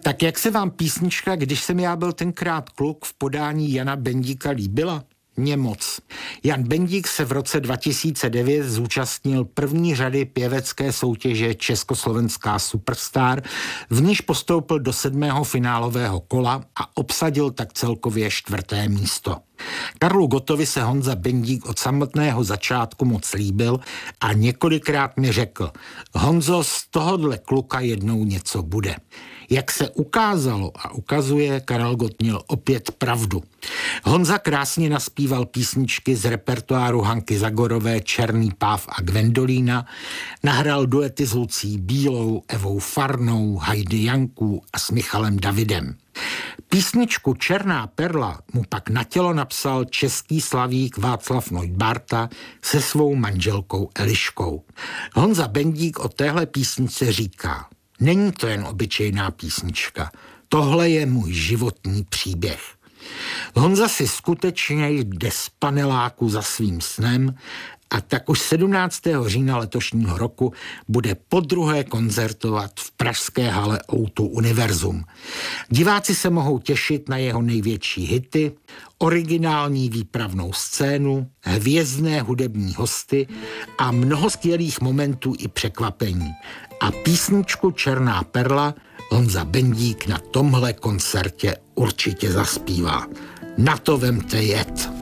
Tak jak se vám písnička Když jsem já byl tenkrát kluk v podání Jana Bendíka líbila? Mně moc. Jan Bendík se v roce 2009 zúčastnil první řady pěvecké soutěže Československá Superstar, v níž postoupil do 7. finálového kola a obsadil tak celkově 4. místo. Karlu Gottovi se Honza Bendík od samotného začátku moc líbil a několikrát mi řekl: Honzo, z tohodle kluka jednou něco bude. Jak se ukázalo a ukazuje, Karel Gott měl opět pravdu. Honza krásně naspíval písničky z repertoáru Hanky Zagorové Černý páv a Gwendolína, nahrál duety s Lucí Bílou, Evou Farnou, Heidi Janku a s Michalem Davidem. Písničku Černá perla mu pak na tělo napsal český slavík Václav Neubárta se svou manželkou Eliškou. Honza Bendík o téhle písničce říká: Není to jen obyčejná písnička, tohle je můj životní příběh. Honza si skutečně jde z paneláku za svým snem a tak už 17. října letošního roku bude podruhé koncertovat v pražské hale O2 Univerzum. Diváci se mohou těšit na jeho největší hity, originální výpravnou scénu, hvězdné hudební hosty a mnoho skvělých momentů i překvapení. A písničku Černá perla Honza Bendík na tomhle koncertě určitě zaspívá. Na to vemte jet.